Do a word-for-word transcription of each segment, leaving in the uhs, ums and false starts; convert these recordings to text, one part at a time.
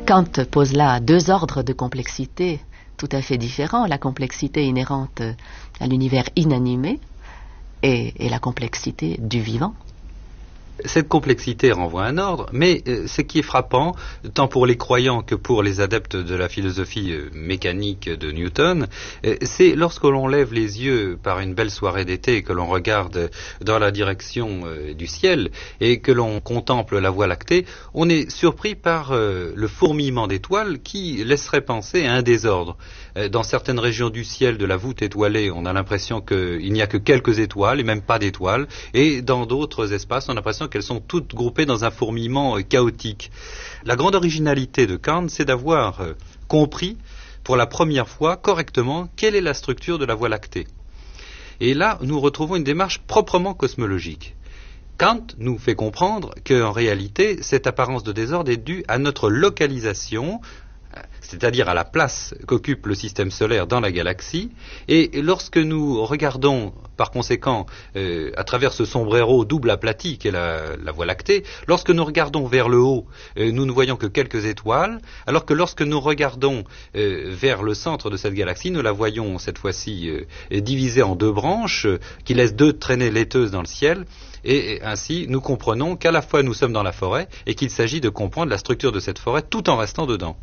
Kant pose là deux ordres de complexité tout à fait différents, la complexité inhérente à l'univers inanimé et, et la complexité du vivant. Cette complexité renvoie à un ordre, mais euh, ce qui est frappant, tant pour les croyants que pour les adeptes de la philosophie euh, mécanique de Newton, euh, c'est lorsque l'on lève les yeux par une belle soirée d'été et que l'on regarde dans la direction euh, du ciel et que l'on contemple la Voie lactée, on est surpris par euh, le fourmillement d'étoiles qui laisserait penser à un désordre. Euh, dans certaines régions du ciel de la voûte étoilée, on a l'impression qu'il n'y a que quelques étoiles et même pas d'étoiles, et dans d'autres espaces, on a l'impression qu'elles sont toutes groupées dans un fourmillement euh, chaotique. La grande originalité de Kant, c'est d'avoir euh, compris pour la première fois correctement quelle est la structure de la Voie lactée. Et là, nous retrouvons une démarche proprement cosmologique. Kant nous fait comprendre qu'en réalité, cette apparence de désordre est due à notre localisation, c'est-à-dire à la place qu'occupe le système solaire dans la galaxie, et lorsque nous regardons par conséquent euh, à travers ce sombrero double aplati qu'est la, la Voie lactée, lorsque nous regardons vers le haut, euh, nous ne voyons que quelques étoiles, alors que lorsque nous regardons euh, vers le centre de cette galaxie, nous la voyons cette fois-ci euh, divisée en deux branches, euh, qui laissent deux traînées laiteuses dans le ciel, et ainsi nous comprenons qu'à la fois nous sommes dans la forêt et qu'il s'agit de comprendre la structure de cette forêt tout en restant dedans.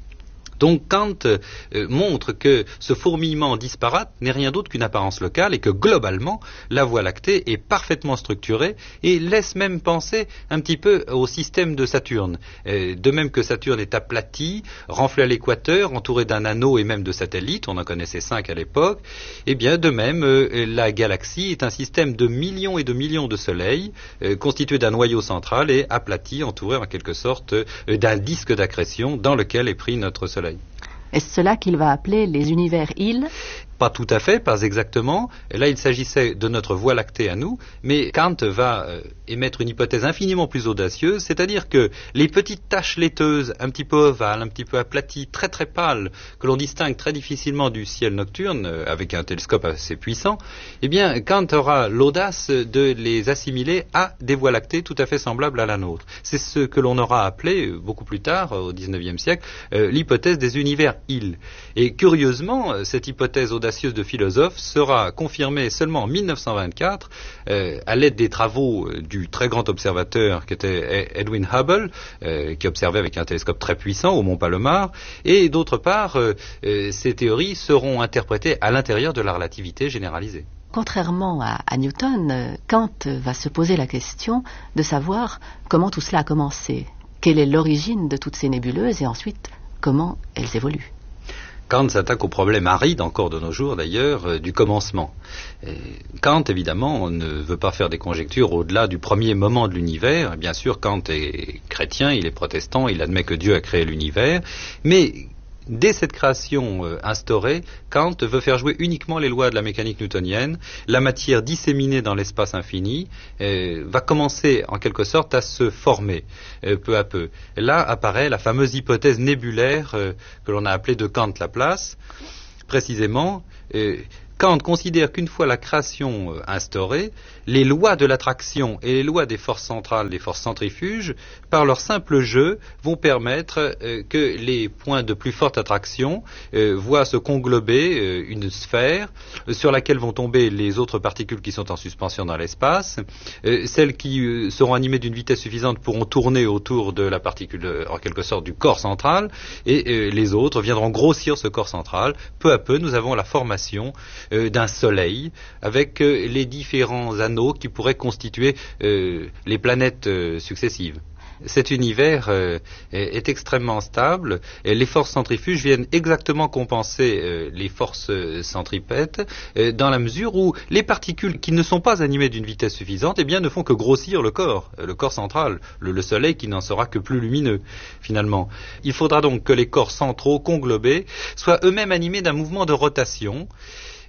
Donc Kant euh, montre que ce fourmillement disparate n'est rien d'autre qu'une apparence locale et que globalement la Voie lactée est parfaitement structurée et laisse même penser un petit peu au système de Saturne. Euh, de même que Saturne est aplati, renflé à l'équateur, entouré d'un anneau et même de satellites, on en connaissait cinq à l'époque, et bien de même euh, la galaxie est un système de millions et de millions de soleils euh, constitué d'un noyau central et aplati, entouré en quelque sorte euh, d'un disque d'accrétion dans lequel est pris notre soleil. Est-ce cela qu'il va appeler les univers-îles ? Pas tout à fait, pas exactement. Là, il s'agissait de notre Voie lactée à nous, mais Kant va euh, émettre une hypothèse infiniment plus audacieuse, c'est-à-dire que les petites taches laiteuses, un petit peu ovales, un petit peu aplaties, très très pâles, que l'on distingue très difficilement du ciel nocturne, euh, avec un télescope assez puissant, eh bien, Kant aura l'audace de les assimiler à des Voies lactées tout à fait semblables à la nôtre. C'est ce que l'on aura appelé, euh, beaucoup plus tard, au dix-neuvième siècle, euh, l'hypothèse des univers-îles. Et curieusement, cette hypothèse audacieuse de philosophe sera confirmée seulement en mille neuf cent vingt-quatre euh, à l'aide des travaux euh, du très grand observateur qui était Edwin Hubble, euh, qui observait avec un télescope très puissant au Mont Palomar, et d'autre part, euh, euh, ces théories seront interprétées à l'intérieur de la relativité généralisée. Contrairement à, à Newton, Kant va se poser la question de savoir comment tout cela a commencé, quelle est l'origine de toutes ces nébuleuses et ensuite comment elles évoluent. Kant s'attaque au problème aride, encore de nos jours d'ailleurs, euh, du commencement. Et Kant, évidemment, ne veut pas faire des conjectures au-delà du premier moment de l'univers. Bien sûr, Kant est chrétien, il est protestant, il admet que Dieu a créé l'univers, mais dès cette création euh, instaurée, Kant veut faire jouer uniquement les lois de la mécanique newtonienne. La matière disséminée dans l'espace infini euh, va commencer en quelque sorte à se former euh, peu à peu. Là apparaît la fameuse hypothèse nébulaire euh, que l'on a appelée de Kant-Laplace. Précisément, euh, Kant considère qu'une fois la création euh, instaurée, les lois de l'attraction et les lois des forces centrales, des forces centrifuges, par leur simple jeu, vont permettre euh, que les points de plus forte attraction euh, voient se conglober euh, une sphère euh, sur laquelle vont tomber les autres particules qui sont en suspension dans l'espace. Euh, celles qui euh, seront animées d'une vitesse suffisante pourront tourner autour de la particule, euh, en quelque sorte, du corps central, et euh, les autres viendront grossir ce corps central. Peu à peu, nous avons la formation euh, d'un soleil avec euh, les différents anneaux qui pourraient constituer euh, les planètes euh, successives. Cet univers euh, est extrêmement stable et les forces centrifuges viennent exactement compenser euh, les forces centripètes euh, dans la mesure où les particules qui ne sont pas animées d'une vitesse suffisante eh bien, ne font que grossir le corps, euh, le corps central, le, le soleil qui n'en sera que plus lumineux finalement. Il faudra donc que les corps centraux conglobés soient eux-mêmes animés d'un mouvement de rotation.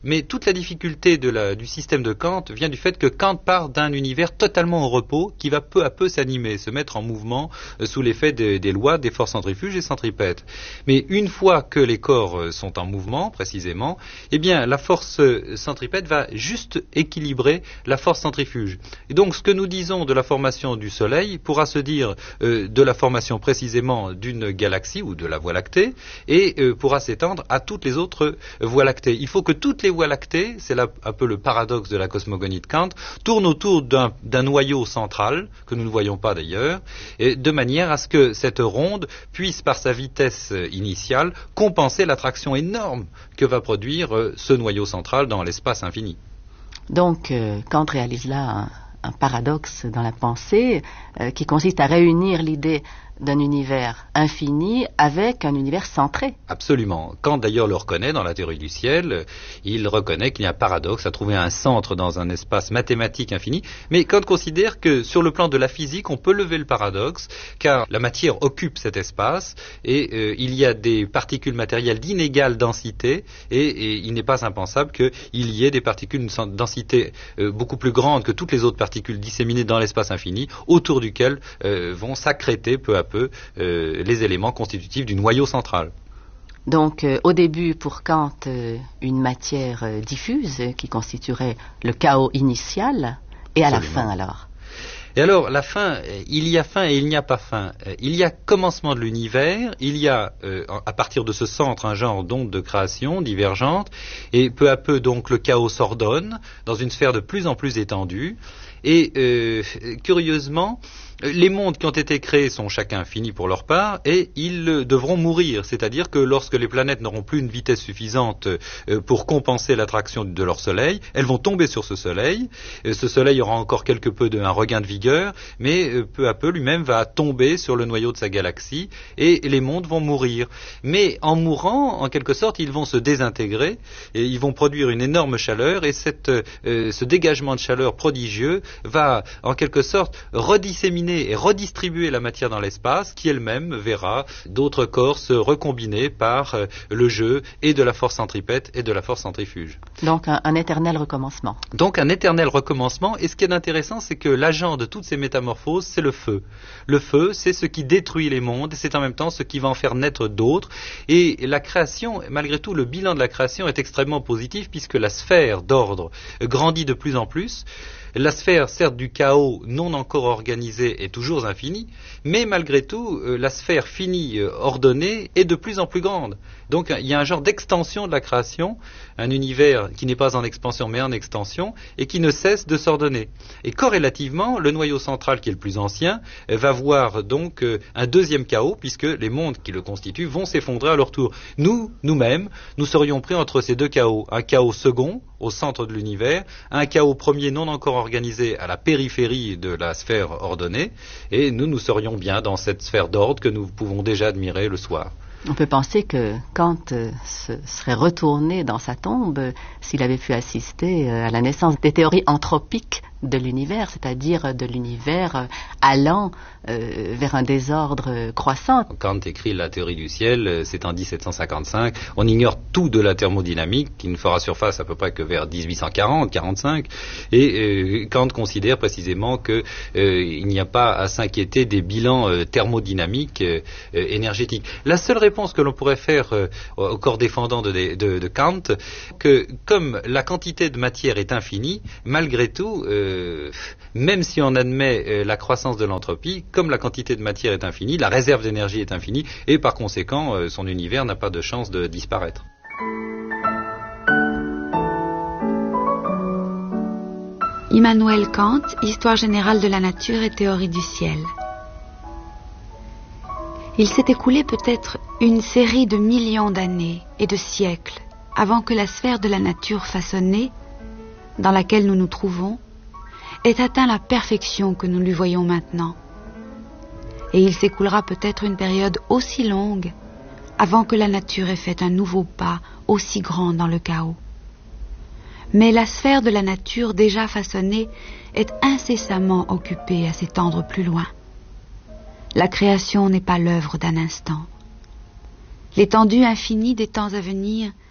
Mais toute la difficulté de la, du système de Kant vient du fait que Kant part d'un univers totalement au repos qui va peu à peu s'animer, se mettre en mouvement euh, sous l'effet des, des lois des forces centrifuges et centripètes. Mais une fois que les corps euh, sont en mouvement, précisément, eh bien la force euh, centripète va juste équilibrer la force centrifuge. Et donc ce que nous disons de la formation du Soleil pourra se dire euh, de la formation précisément d'une galaxie ou de la Voie lactée et euh, pourra s'étendre à toutes les autres euh, voies lactées. Il faut que toutes les voies lactées, c'est là un peu le paradoxe de la cosmogonie de Kant, tournent autour d'un, d'un noyau central, que nous ne voyons pas d'ailleurs, et de manière à ce que cette ronde puisse, par sa vitesse initiale, compenser l'attraction énorme que va produire euh, ce noyau central dans l'espace infini. Donc, euh, Kant réalise là un, un paradoxe dans la pensée euh, qui consiste à réunir l'idée d'un univers infini avec un univers centré. Absolument. Kant d'ailleurs le reconnaît dans la théorie du ciel, il reconnaît qu'il y a un paradoxe à trouver un centre dans un espace mathématique infini, mais Kant considère que sur le plan de la physique, on peut lever le paradoxe, car la matière occupe cet espace et euh, il y a des particules matérielles d'inégale densité et, et il n'est pas impensable qu'il y ait des particules d'une densité euh, beaucoup plus grande que toutes les autres particules disséminées dans l'espace infini, autour duquel euh, vont s'accréter peu à peu euh, les éléments constitutifs du noyau central. Donc, euh, au début, pour Kant, euh, une matière euh, diffuse euh, qui constituerait le chaos initial, et à Absolument. La fin alors. Et alors, la fin, il y a fin et il n'y a pas fin. Il y a commencement de l'univers, il y a, euh, à partir de ce centre, un genre d'onde de création divergente, et peu à peu, donc, le chaos s'ordonne dans une sphère de plus en plus étendue. Et, euh, curieusement, les mondes qui ont été créés sont chacun finis pour leur part et ils devront mourir, c'est-à-dire que lorsque les planètes n'auront plus une vitesse suffisante pour compenser l'attraction de leur soleil, elles vont tomber sur ce soleil. Ce soleil aura encore quelque peu de, un regain de vigueur, mais peu à peu lui-même va tomber sur le noyau de sa galaxie et les mondes vont mourir. Mais en mourant, en quelque sorte, ils vont se désintégrer et ils vont produire une énorme chaleur et cette, euh, ce dégagement de chaleur prodigieux va en quelque sorte redisséminer et redistribuer la matière dans l'espace qui elle-même verra d'autres corps se recombiner par euh, le jeu et de la force centripète et de la force centrifuge. Donc un, un éternel recommencement. Donc un éternel recommencement et ce qui est intéressant c'est que l'agent de toutes ces métamorphoses c'est le feu. Le feu c'est ce qui détruit les mondes et c'est en même temps ce qui va en faire naître d'autres et la création, malgré tout le bilan de la création est extrêmement positif puisque la sphère d'ordre grandit de plus en plus. La sphère, certes, du chaos non encore organisé est toujours infinie, mais malgré tout, euh, la sphère finie, euh, ordonnée, est de plus en plus grande. Donc il y a un genre d'extension de la création, un univers qui n'est pas en expansion mais en extension, et qui ne cesse de s'ordonner. Et corrélativement, le noyau central, qui est le plus ancien, euh, va voir donc euh, un deuxième chaos, puisque les mondes qui le constituent vont s'effondrer à leur tour. Nous, nous-mêmes, nous serions pris entre ces deux chaos. Un chaos second, au centre de l'univers, un chaos premier non encore organisé à la périphérie de la sphère ordonnée, et nous, nous serions bien dans cette sphère d'ordre que nous pouvons déjà admirer le soir. On peut penser que Kant euh, se serait retourné dans sa tombe euh, s'il avait pu assister euh, à la naissance des théories anthropiques de l'univers, c'est-à-dire de l'univers euh, allant euh, vers un désordre euh, croissant. Kant écrit la théorie du ciel, euh, c'est en dix-sept cent cinquante-cinq. On ignore tout de la thermodynamique, qui ne fera surface à peu près que vers dix-huit cent quarante quarante-cinq. Et euh, Kant considère précisément qu'il euh, n'y a pas à s'inquiéter des bilans euh, thermodynamiques euh, euh, énergétiques. La seule réponse que l'on pourrait faire euh, au corps défendant de, de, de Kant, que comme la quantité de matière est infinie, malgré tout, euh, Euh, même si on admet euh, la croissance de l'entropie, comme la quantité de matière est infinie, la réserve d'énergie est infinie, et par conséquent, euh, son univers n'a pas de chance de disparaître. Immanuel Kant, Histoire générale de la nature et théorie du ciel. Il s'est écoulé peut-être une série de millions d'années et de siècles avant que la sphère de la nature façonnée, dans laquelle nous nous trouvons, ait atteint la perfection que nous lui voyons maintenant. Et il s'écoulera peut-être une période aussi longue avant que la nature ait fait un nouveau pas aussi grand dans le chaos. Mais la sphère de la nature déjà façonnée est incessamment occupée à s'étendre plus loin. La création n'est pas l'œuvre d'un instant. L'étendue infinie des temps à venir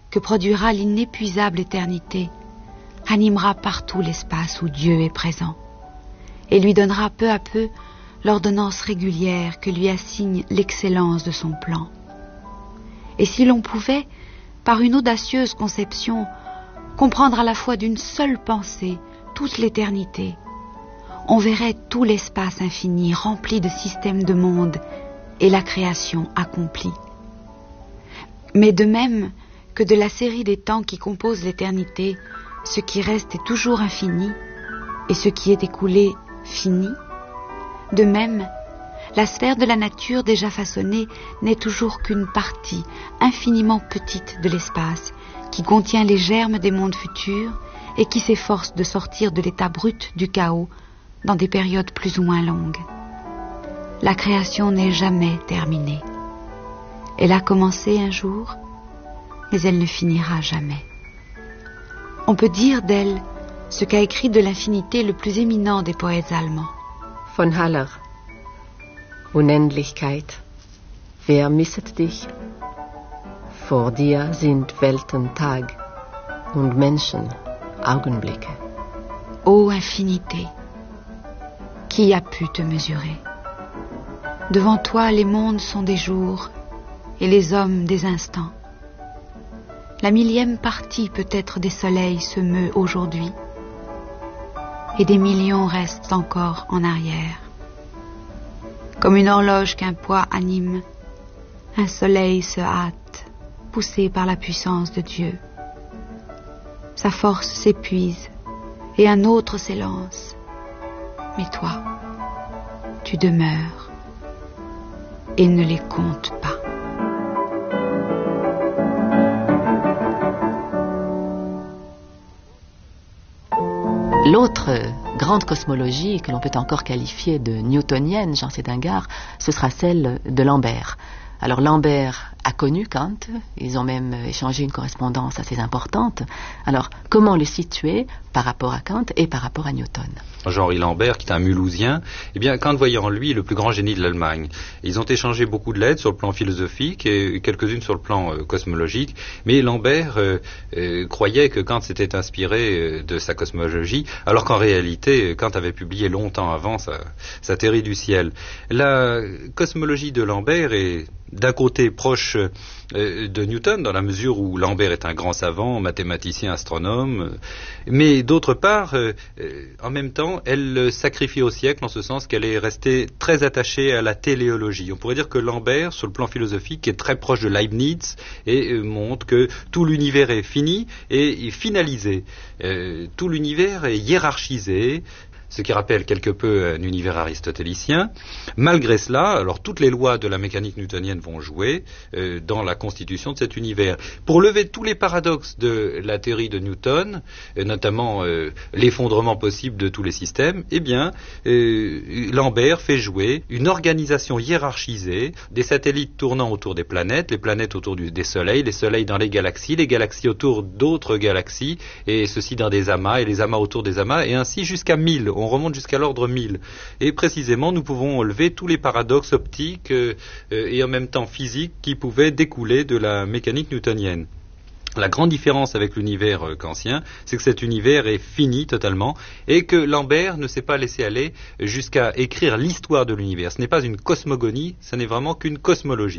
que produira l'inépuisable éternité animera partout l'espace où Dieu est présent et lui donnera peu à peu l'ordonnance régulière que lui assigne l'excellence de son plan. Et si l'on pouvait, par une audacieuse conception, comprendre à la fois d'une seule pensée toute l'éternité, on verrait tout l'espace infini rempli de systèmes de mondes et la création accomplie. Mais de même que de la série des temps qui composent l'éternité, ce qui reste est toujours infini et ce qui est écoulé fini, de même, la sphère de la nature déjà façonnée n'est toujours qu'une partie infiniment petite de l'espace qui contient les germes des mondes futurs et qui s'efforce de sortir de l'état brut du chaos dans des périodes plus ou moins longues. La création n'est jamais terminée. Elle a commencé un jour, mais elle ne finira jamais. On peut dire d'elle ce qu'a écrit de l'infinité le plus éminent des poètes allemands. Von Haller. Unendlichkeit, wer misset dich? Vor dir sind Welten Tag und Menschen Augenblicke. Ô infinité, qui a pu te mesurer? Devant toi, les mondes sont des jours et les hommes des instants. La millième partie peut-être des soleils se meut aujourd'hui et des millions restent encore en arrière. Comme une horloge qu'un poids anime, un soleil se hâte, poussé par la puissance de Dieu. Sa force s'épuise et un autre s'élance. Mais toi, tu demeures et ne les compte pas. L'autre grande cosmologie que l'on peut encore qualifier de newtonienne, Jean Sédingard, ce sera celle de Lambert. Alors Lambert a connu Kant, ils ont même échangé une correspondance assez importante. Alors comment le situer par rapport à Kant et par rapport à Newton? Jean-Henri Lambert, qui est un Mulhousien, eh bien, Kant voyait en lui le plus grand génie de l'Allemagne. Ils ont échangé beaucoup de lettres sur le plan philosophique et quelques-unes sur le plan euh, cosmologique, mais Lambert euh, euh, croyait que Kant s'était inspiré euh, de sa cosmologie, alors qu'en réalité, Kant avait publié longtemps avant sa, sa théorie du ciel. La cosmologie de Lambert est d'un côté proche euh, de Newton, dans la mesure où Lambert est un grand savant, mathématicien, astronome, euh, mais d'autre part, euh, euh, en même temps, elle sacrifie au siècle en ce sens qu'elle est restée très attachée à la téléologie. On pourrait dire que Lambert, sur le plan philosophique, est très proche de Leibniz et euh, montre que tout l'univers est fini et, et finalisé. Euh, tout l'univers est hiérarchisé, ce qui rappelle quelque peu un univers aristotélicien. Malgré cela, alors toutes les lois de la mécanique newtonienne vont jouer euh, dans la constitution de cet univers. Pour lever tous les paradoxes de la théorie de Newton, euh, notamment euh, l'effondrement possible de tous les systèmes, eh bien, euh, Lambert fait jouer une organisation hiérarchisée, des satellites tournant autour des planètes, les planètes autour du, des soleils, les soleils dans les galaxies, les galaxies autour d'autres galaxies, et ceci dans des amas, et les amas autour des amas, et ainsi jusqu'à mille. On remonte jusqu'à l'ordre mille. Et précisément, nous pouvons lever tous les paradoxes optiques euh, euh, et en même temps physiques qui pouvaient découler de la mécanique newtonienne. La grande différence avec l'univers euh, kantien, c'est que cet univers est fini totalement et que Lambert ne s'est pas laissé aller jusqu'à écrire l'histoire de l'univers. Ce n'est pas une cosmogonie, ce n'est vraiment qu'une cosmologie.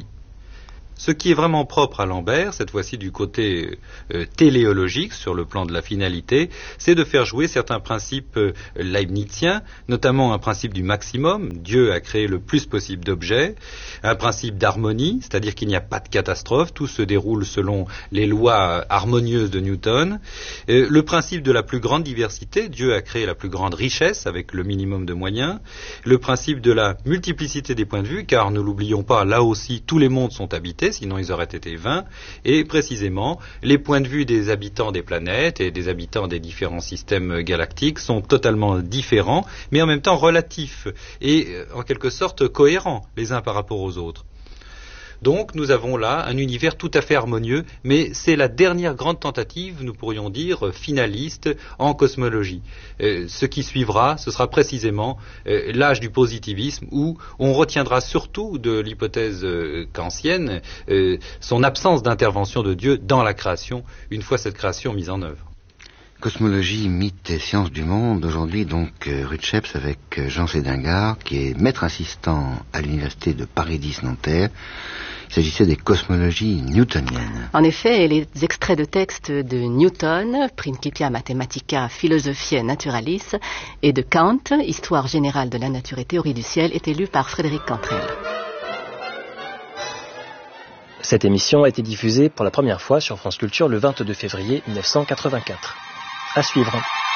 Ce qui est vraiment propre à Lambert, cette fois-ci du côté euh, téléologique, sur le plan de la finalité, c'est de faire jouer certains principes euh, leibniziens, notamment un principe du maximum, Dieu a créé le plus possible d'objets, un principe d'harmonie, c'est-à-dire qu'il n'y a pas de catastrophe, tout se déroule selon les lois harmonieuses de Newton, euh, le principe de la plus grande diversité, Dieu a créé la plus grande richesse avec le minimum de moyens, le principe de la multiplicité des points de vue, car ne l'oublions pas, là aussi tous les mondes sont habités, sinon ils auraient été vains, et précisément les points de vue des habitants des planètes et des habitants des différents systèmes galactiques sont totalement différents, mais en même temps relatifs et en quelque sorte cohérents les uns par rapport aux autres. Donc nous avons là un univers tout à fait harmonieux, mais c'est la dernière grande tentative, nous pourrions dire, finaliste en cosmologie. Euh, ce qui suivra, ce sera précisément euh, l'âge du positivisme, où on retiendra surtout de l'hypothèse euh, kantienne euh, son absence d'intervention de Dieu dans la création, une fois cette création mise en œuvre. Cosmologie, mythe et sciences du monde. Aujourd'hui, donc, euh, Ruth Sheps avec euh, Jean Sédingard, qui est maître assistant à l'université de Paris dix Nanterre. Il s'agissait des cosmologies newtoniennes. En effet, les extraits de textes de Newton, Principia Mathematica Philosophiae Naturalis, et de Kant, Histoire générale de la nature et théorie du ciel, étaient lus par Frédéric Cantrel. Cette émission a été diffusée pour la première fois sur France Culture le vingt-deux février mille neuf cent quatre-vingt-quatre. À suivre.